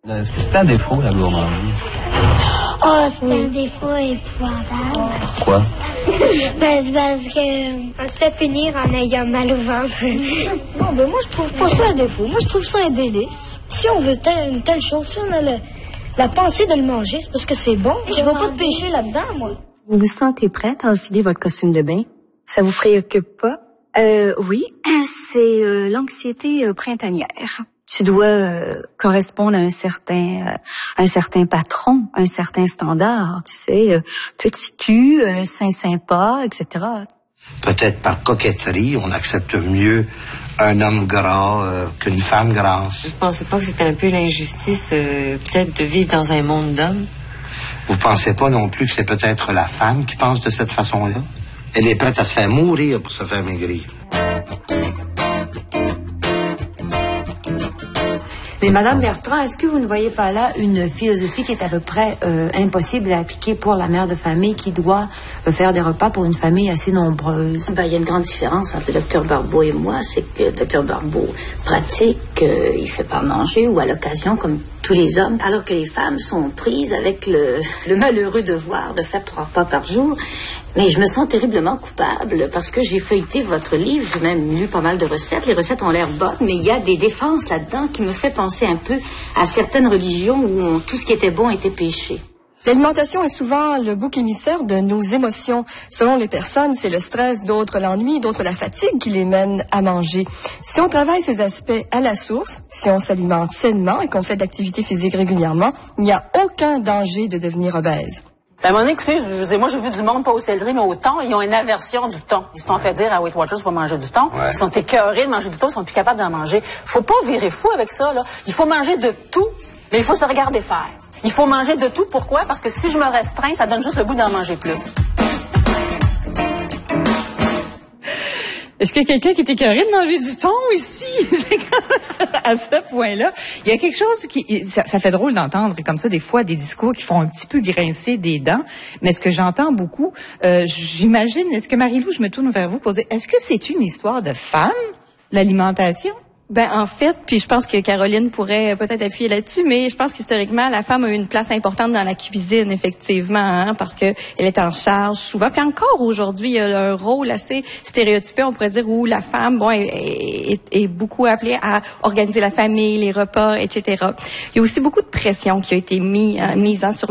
Est-ce que c'est un défaut, la gourmandise? Oh, c'est un défaut épouvantable. Pourquoi? C'est parce qu'on se fait punir en ayant mal au ventre. Non, moi, je trouve pas ça un défaut. Moi, je trouve ça un délice. Si on veut une telle chose, si on a la pensée de le manger, c'est parce que c'est bon. Je vois pas de péché là-dedans, moi. Vous vous sentez prête à enfiler votre costume de bain? Ça vous préoccupe pas? Oui, c'est l'anxiété printanière. Tu dois correspondre à un certain patron, un certain standard, tu sais, petit cul, sein sympa, etc. Peut-être par coquetterie, on accepte mieux un homme gras qu'une femme grasse. Vous pensez pas que c'est un peu l'injustice, peut-être, de vivre dans un monde d'hommes? Vous pensez pas non plus que c'est peut-être la femme qui pense de cette façon-là? Elle est prête à se faire mourir pour se faire maigrir. Mais Madame Bertrand, est-ce que vous ne voyez pas là une philosophie qui est à peu près impossible à appliquer pour la mère de famille qui doit faire des repas pour une famille assez nombreuse? Il y a une grande différence entre le Dr Barbeau et moi, c'est que le Dr Barbeau pratique, il fait pas manger ou à l'occasion comme tous les hommes, alors que les femmes sont prises avec le malheureux devoir de faire 3 repas par jour. Mais je me sens terriblement coupable parce que j'ai feuilleté votre livre, j'ai même lu pas mal de recettes. Les recettes ont l'air bonnes, mais il y a des défenses là-dedans qui me fait penser un peu à certaines religions où tout ce qui était bon était péché. L'alimentation est souvent le bouc émissaire de nos émotions. Selon les personnes, c'est le stress, d'autres l'ennui, d'autres la fatigue qui les mènent à manger. Si on travaille ces aspects à la source, si on s'alimente sainement et qu'on fait de l'activité physique régulièrement, il n'y a aucun danger de devenir obèse. À un moment donné, écoutez, moi j'ai vu du monde, pas au céleri, mais au thon, ils ont une aversion du thon. Ils se sont fait dire à Weight Watchers, faut manger du thon. Ouais. Ils sont écœurés de manger du thon, ils sont plus capables d'en manger. Faut pas virer fou avec ça, là. Il faut manger de tout, mais il faut se regarder faire. Il faut manger de tout, pourquoi? Parce que si je me restreins, ça donne juste le goût d'en manger plus. Est-ce qu'il y a quelqu'un qui est écœuré de manger du thon ici? À ce point-là, il y a quelque chose qui... Ça fait drôle d'entendre comme ça des fois des discours qui font un petit peu grincer des dents, mais ce que j'entends beaucoup, j'imagine, est-ce que Marie-Lou, je me tourne vers vous pour dire, est-ce que c'est une histoire de femme, l'alimentation? Ben en fait, puis je pense que Caroline pourrait peut-être appuyer là-dessus, mais je pense qu'historiquement la femme a eu une place importante dans la cuisine effectivement, parce que elle est en charge souvent. Puis encore aujourd'hui, il y a un rôle assez stéréotypé, on pourrait dire, où la femme, est beaucoup appelée à organiser la famille, les repas, etc. Il y a aussi beaucoup de pression qui a été mise sur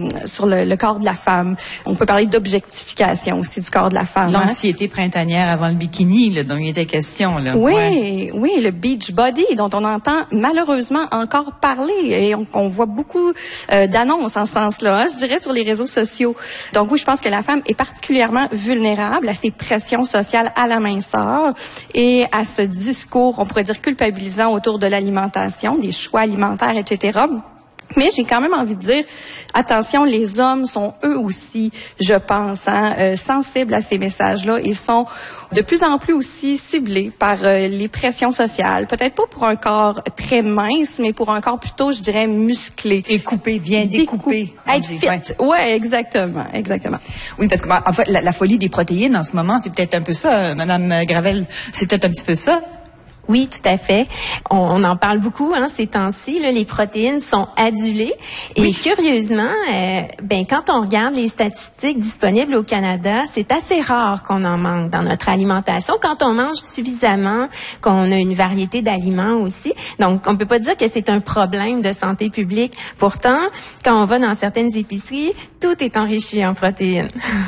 le corps de la femme. On peut parler d'objectification aussi du corps de la femme. L'anxiété printanière avant le bikini, là, dont il était question, là. Oui, le beach body, dont on entend malheureusement encore parler et on voit beaucoup d'annonces en ce sens-là, je dirais, sur les réseaux sociaux. Donc oui, je pense que la femme est particulièrement vulnérable à ces pressions sociales à la minceur et à ce discours, on pourrait dire, culpabilisant autour de l'alimentation, des choix alimentaires, etc. Mais j'ai quand même envie de dire, attention, les hommes sont eux aussi, je pense, sensibles à ces messages-là et sont de plus en plus aussi ciblés par les pressions sociales. Peut-être pas pour un corps très mince, mais pour un corps plutôt, je dirais, musclé. Et coupé, bien découpé. Être fit. Ouais, exactement. Oui, parce que en fait, la folie des protéines en ce moment, c'est peut-être un peu ça, Madame Gravel, c'est peut-être un petit peu ça. Oui, tout à fait. On en parle beaucoup ces temps-ci. Là, les protéines sont adulées. Et curieusement, quand on regarde les statistiques disponibles au Canada, c'est assez rare qu'on en manque dans notre alimentation. Quand on mange suffisamment, qu'on a une variété d'aliments aussi. Donc, on peut pas dire que c'est un problème de santé publique. Pourtant, quand on va dans certaines épiceries, tout est enrichi en protéines.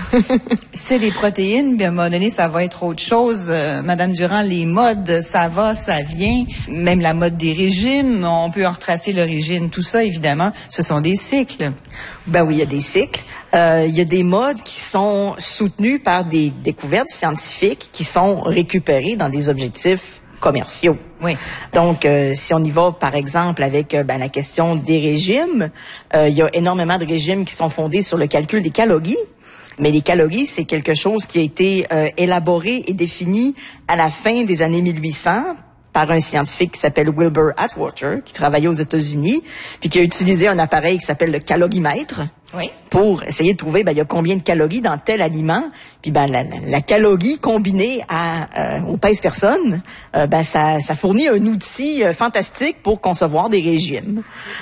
C'est les protéines, bien à un moment donné, ça va être autre chose. Madame Durand, les modes, ça va, ça vient. Même la mode des régimes, on peut en retracer l'origine. Tout ça, évidemment, ce sont des cycles. Ben oui, il y a des cycles. Il y a des modes qui sont soutenus par des découvertes scientifiques qui sont récupérées dans des objectifs commerciaux. Oui. Donc, si on y va, par exemple, avec la question des régimes, il y a énormément de régimes qui sont fondés sur le calcul des calories. Mais les calories, c'est quelque chose qui a été élaboré et défini à la fin des années 1800 par un scientifique qui s'appelle Wilbur Atwater, qui travaillait aux États-Unis, puis qui a utilisé un appareil qui s'appelle le calorimètre. Oui. Pour essayer de trouver il y a combien de calories dans tel aliment, puis la calorie combinée aux pèse personnes, ça fournit un outil fantastique pour concevoir des régimes.